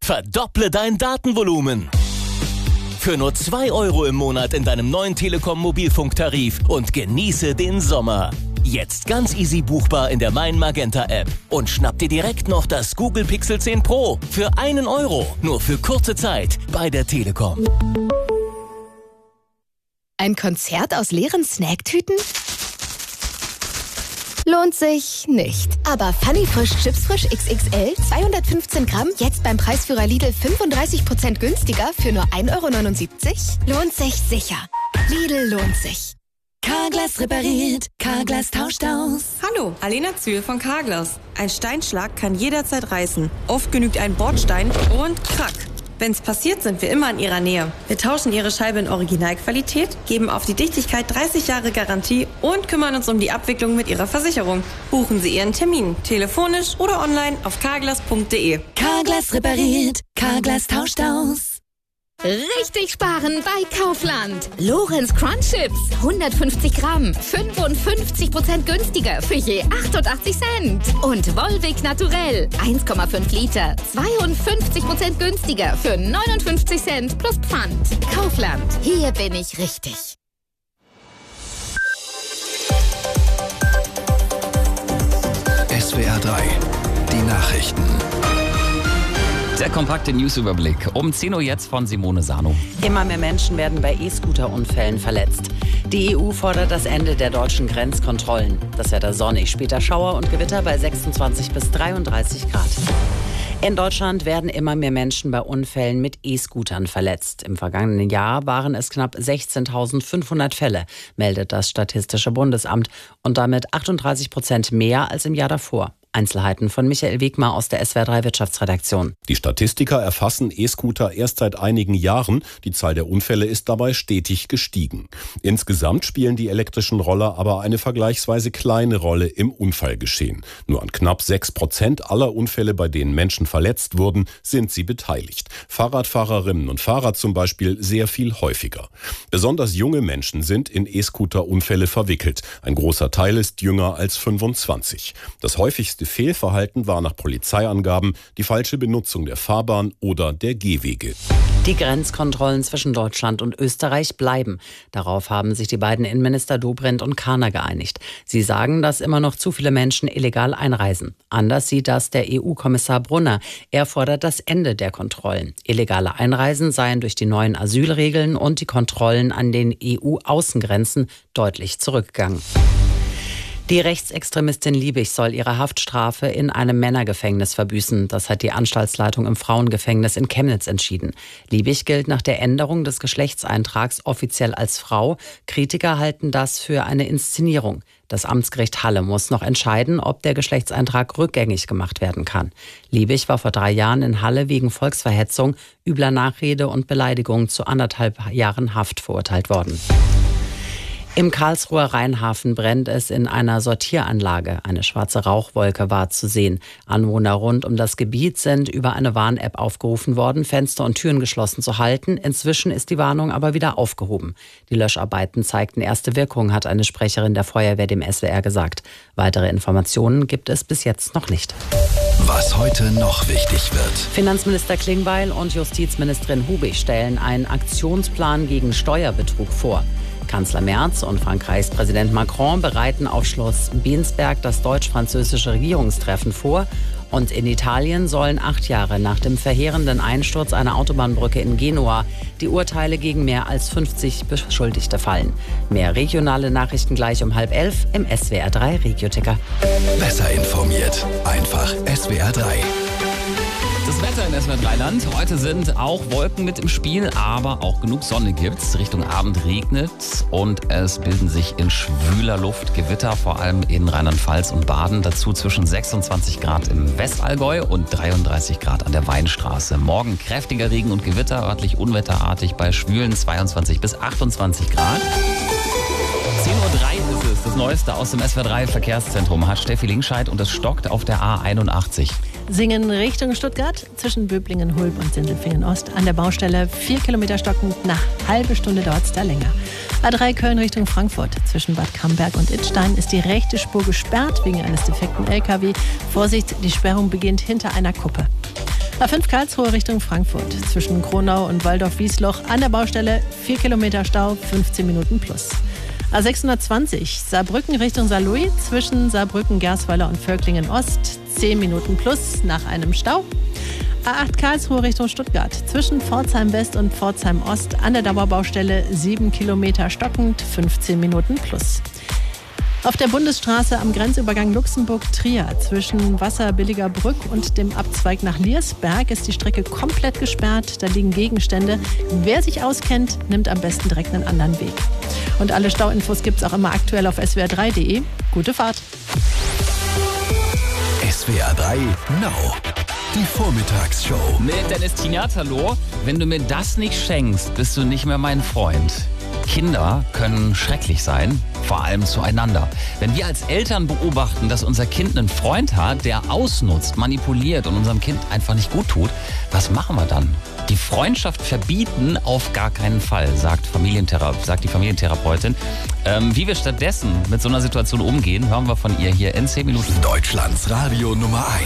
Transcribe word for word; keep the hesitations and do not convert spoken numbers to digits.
Verdopple dein Datenvolumen. Für nur zwei Euro im Monat in deinem neuen Telekom-Mobilfunktarif und genieße den Sommer. Jetzt ganz easy buchbar in der Mein Magenta App. Und schnapp dir direkt noch das Google Pixel zehn Pro für einen Euro. Nur für kurze Zeit bei der Telekom. Ein Konzert aus leeren Snacktüten? Lohnt sich nicht. Aber Funny Frisch Chips Frisch X X L zweihundertfünfzehn Gramm jetzt beim Preisführer Lidl fünfunddreißig Prozent günstiger für nur ein Euro neunundsiebzig? Lohnt sich sicher. Lidl lohnt sich. Carglass repariert, Carglass tauscht aus. Hallo, Alena Zühl von Carglass. Ein Steinschlag kann jederzeit reißen. Oft genügt ein Bordstein und krack. Wenn's passiert, sind wir immer in Ihrer Nähe. Wir tauschen Ihre Scheibe in Originalqualität, geben auf die Dichtigkeit dreißig Jahre Garantie und kümmern uns um die Abwicklung mit Ihrer Versicherung. Buchen Sie Ihren Termin, telefonisch oder online auf carglass punkt de. Carglass repariert, Carglass tauscht aus. Richtig sparen bei Kaufland. Lorenz Crunch Chips, hundertfünfzig Gramm, fünfundfünfzig Prozent günstiger für je achtundachtzig Cent. Und Volvic Naturell, eins Komma fünf Liter, zweiundfünfzig Prozent günstiger für neunundfünfzig Cent plus Pfand. Kaufland, hier bin ich richtig. S W R drei, die Nachrichten. Der kompakte Newsüberblick. Um zehn Uhr jetzt von Simone Sano. Immer mehr Menschen werden bei E-Scooter-Unfällen verletzt. Die E U fordert das Ende der deutschen Grenzkontrollen. Das Wetter sonnig, später Schauer und Gewitter bei sechsundzwanzig bis dreiunddreißig Grad. In Deutschland werden immer mehr Menschen bei Unfällen mit E-Scootern verletzt. Im vergangenen Jahr waren es knapp sechzehntausendfünfhundert Fälle, meldet das Statistische Bundesamt, und damit achtunddreißig Prozent mehr als im Jahr davor. Einzelheiten von Michael Wegmar aus der S W R drei Wirtschaftsredaktion. Die Statistiker erfassen E-Scooter erst seit einigen Jahren. Die Zahl der Unfälle ist dabei stetig gestiegen. Insgesamt spielen die elektrischen Roller aber eine vergleichsweise kleine Rolle im Unfallgeschehen. Nur an knapp sechs Prozent aller Unfälle, bei denen Menschen verletzt wurden, sind sie beteiligt. Fahrradfahrerinnen und Fahrer zum Beispiel sehr viel häufiger. Besonders junge Menschen sind in E-Scooter-Unfälle verwickelt. Ein großer Teil ist jünger als fünfundzwanzig. Das häufigste Fehlverhalten war nach Polizeiangaben die falsche Benutzung der Fahrbahn oder der Gehwege. Die Grenzkontrollen zwischen Deutschland und Österreich bleiben. Darauf haben sich die beiden Innenminister Dobrindt und Karner geeinigt. Sie sagen, dass immer noch zu viele Menschen illegal einreisen. Anders sieht das der E U-Kommissar Brunner. Er fordert das Ende der Kontrollen. Illegale Einreisen seien durch die neuen Asylregeln und die Kontrollen an den E U-Außengrenzen deutlich zurückgegangen. Die Rechtsextremistin Liebig soll ihre Haftstrafe in einem Männergefängnis verbüßen. Das hat die Anstaltsleitung im Frauengefängnis in Chemnitz entschieden. Liebig gilt nach der Änderung des Geschlechtseintrags offiziell als Frau. Kritiker halten das für eine Inszenierung. Das Amtsgericht Halle muss noch entscheiden, ob der Geschlechtseintrag rückgängig gemacht werden kann. Liebig war vor drei Jahren in Halle wegen Volksverhetzung, übler Nachrede und Beleidigung zu anderthalb Jahren Haft verurteilt worden. Im Karlsruher Rheinhafen brennt es in einer Sortieranlage. Eine schwarze Rauchwolke war zu sehen. Anwohner rund um das Gebiet sind über eine Warn-App aufgerufen worden, Fenster und Türen geschlossen zu halten. Inzwischen ist die Warnung aber wieder aufgehoben. Die Löscharbeiten zeigten erste Wirkung, hat eine Sprecherin der Feuerwehr dem S W R gesagt. Weitere Informationen gibt es bis jetzt noch nicht. Was heute noch wichtig wird. Finanzminister Klingbeil und Justizministerin Hubig stellen einen Aktionsplan gegen Steuerbetrug vor. Kanzler Merz und Frankreichs Präsident Macron bereiten auf Schloss Bensberg das deutsch-französische Regierungstreffen vor. Und in Italien sollen acht Jahre nach dem verheerenden Einsturz einer Autobahnbrücke in Genua die Urteile gegen mehr als fünfzig Beschuldigte fallen. Mehr regionale Nachrichten gleich um halb elf im S W R drei Regioticker. Besser informiert, einfach S W R drei. Das Wetter in S W R drei Land. Heute sind auch Wolken mit im Spiel, aber auch genug Sonne gibt's. Richtung Abend regnet und es bilden sich in schwüler Luft Gewitter, vor allem in Rheinland-Pfalz und Baden. Dazu zwischen sechsundzwanzig Grad im Westallgäu und dreiunddreißig Grad an der Weinstraße. Morgen kräftiger Regen und Gewitter, örtlich unwetterartig bei schwülen zweiundzwanzig bis achtundzwanzig Grad. zehn Uhr drei ist es, das Neueste aus dem S W R drei Verkehrszentrum hat Steffi Lingscheid und es stockt auf der A einundachtzig. Singen Richtung Stuttgart, zwischen Böblingen, Hulb und Sindelfingen Ost. An der Baustelle vier Kilometer stockend, nach halbe Stunde dauert es da länger. A drei Köln Richtung Frankfurt, zwischen Bad Camberg und Idstein ist die rechte Spur gesperrt wegen eines defekten L K W. Vorsicht, die Sperrung beginnt hinter einer Kuppe. A fünf Karlsruhe Richtung Frankfurt. Zwischen Kronau und Waldorf-Wiesloch an der Baustelle vier Kilometer Stau, fünfzehn Minuten plus. A sechshundertzwanzig Saarbrücken Richtung Saarlouis. Zwischen Saarbrücken, Gersweiler und Völklingen Ost zehn Minuten plus nach einem Stau. A acht Karlsruhe Richtung Stuttgart. Zwischen Pforzheim West und Pforzheim Ost an der Dauerbaustelle sieben Kilometer stockend, fünfzehn Minuten plus. Auf der Bundesstraße am Grenzübergang Luxemburg-Trier zwischen Wasserbilliger Brück und dem Abzweig nach Liersberg ist die Strecke komplett gesperrt. Da liegen Gegenstände. Wer sich auskennt, nimmt am besten direkt einen anderen Weg. Und alle Stauinfos gibt es auch immer aktuell auf S W R drei punkt de. Gute Fahrt. S W R drei Now. Die Vormittagsshow. Mit Dennis Tignat, hallo. Wenn du mir das nicht schenkst, bist du nicht mehr mein Freund. Kinder können schrecklich sein, vor allem zueinander. Wenn wir als Eltern beobachten, dass unser Kind einen Freund hat, der ausnutzt, manipuliert und unserem Kind einfach nicht gut tut, was machen wir dann? Die Freundschaft verbieten auf gar keinen Fall, sagt, Familienthera- sagt die Familientherapeutin. Ähm, wie wir stattdessen mit so einer Situation umgehen, hören wir von ihr hier in zehn Minuten. Deutschlands Radio Nummer eins.